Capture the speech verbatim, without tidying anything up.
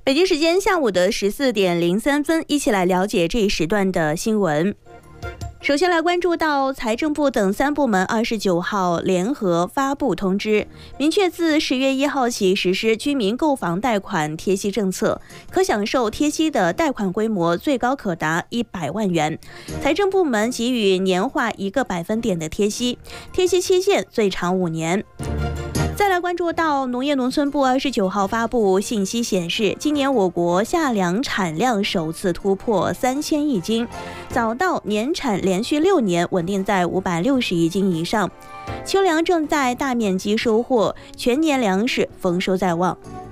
北京时间下午的十四点零三分，一起来了解这一时段的新闻。首先来关注到财政部等三部门二十九号联合发布通知，明确自十月一号起实施居民购房贷款贴息政策，可享受贴息的贷款规模最高可达一百万元。财政部门给予年化一个百分点的贴息，贴息期限最长五年。再来关注到农业农村部二十九号发布信息显示，今年我国夏粮产量首次突破三千亿斤，早稻年产连续六年稳定在五百六十亿斤以上，秋粮正在大面积收获，全年粮食丰收在望。